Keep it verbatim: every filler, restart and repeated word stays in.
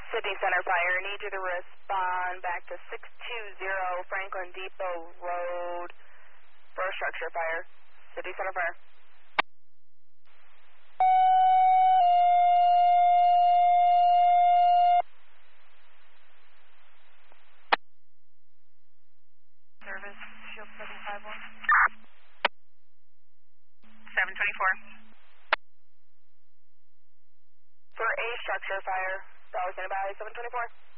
City Center Fire, need you to respond back to six two zero Franklin Depot Road for a structure fire. City Center Fire. Service, Shield seven five one. seven twenty-four. For a structure fire, Dollar Center Valley seven twenty-four.